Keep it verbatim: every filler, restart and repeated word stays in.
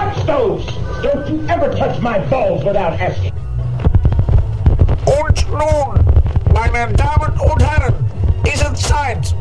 touch those! Don't you ever touch my balls without asking. Und nun, meine Damen und Herren, ist es Zeit